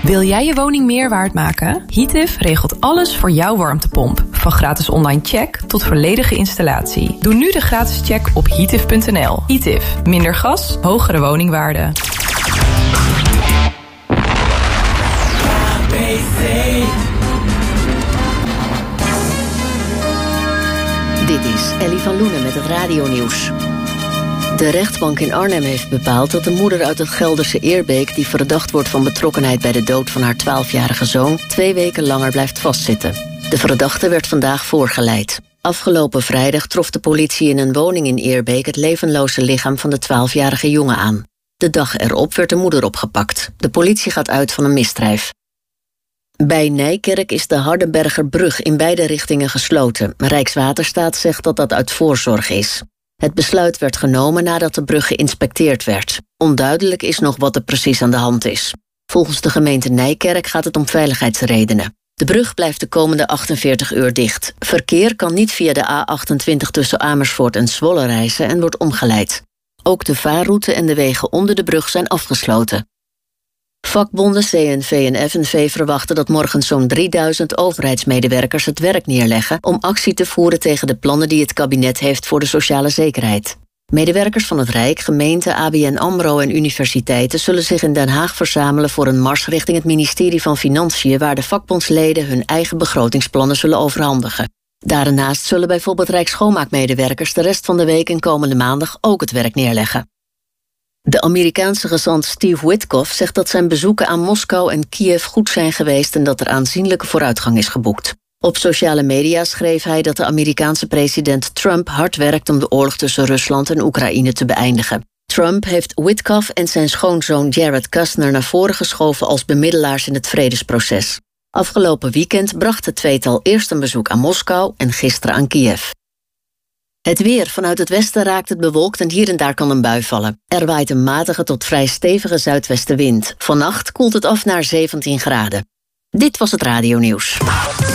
Wil jij je woning meer waard maken? Heative regelt alles voor jouw warmtepomp. Van gratis online check tot volledige installatie. Doe nu de gratis check op heative.nl. Heative. Minder gas, hogere woningwaarde. Dit is Ellie van Loenen met het radionieuws. De rechtbank in Arnhem heeft bepaald dat de moeder uit het Gelderse Eerbeek, die verdacht wordt van betrokkenheid bij de dood van haar 12-jarige zoon, 2 weken langer blijft vastzitten. De verdachte werd vandaag voorgeleid. Afgelopen vrijdag trof de politie in een woning in Eerbeek het levenloze lichaam van de 12-jarige jongen aan. De dag erop werd de moeder opgepakt. De politie gaat uit van een misdrijf. Bij Nijkerk is de Hardenbergerbrug in beide richtingen gesloten. Rijkswaterstaat zegt dat dat uit voorzorg is. Het besluit werd genomen nadat de brug geïnspecteerd werd. Onduidelijk is nog wat er precies aan de hand is. Volgens de gemeente Nijkerk gaat het om veiligheidsredenen. De brug blijft de komende 48 uur dicht. Verkeer kan niet via de A28 tussen Amersfoort en Zwolle reizen en wordt omgeleid. Ook de vaarroute en de wegen onder de brug zijn afgesloten. Vakbonden CNV en FNV verwachten dat morgen zo'n 3000 overheidsmedewerkers het werk neerleggen om actie te voeren tegen de plannen die het kabinet heeft voor de sociale zekerheid. Medewerkers van het Rijk, gemeenten, ABN AMRO en universiteiten zullen zich in Den Haag verzamelen voor een mars richting het ministerie van Financiën, waar de vakbondsleden hun eigen begrotingsplannen zullen overhandigen. Daarnaast zullen bijvoorbeeld Rijksschoonmaakmedewerkers de rest van de week en komende maandag ook het werk neerleggen. De Amerikaanse gezant Steve Witkoff zegt dat zijn bezoeken aan Moskou en Kiev goed zijn geweest en dat er aanzienlijke vooruitgang is geboekt. Op sociale media schreef hij dat de Amerikaanse president Trump hard werkt om de oorlog tussen Rusland en Oekraïne te beëindigen. Trump heeft Witkoff en zijn schoonzoon Jared Kushner naar voren geschoven als bemiddelaars in het vredesproces. Afgelopen weekend bracht het tweetal eerst een bezoek aan Moskou en gisteren aan Kiev. Het weer. Vanuit het westen raakt het bewolkt en hier en daar kan een bui vallen. Er waait een matige tot vrij stevige zuidwestenwind. Vannacht koelt het af naar 17 graden. Dit was het radionieuws.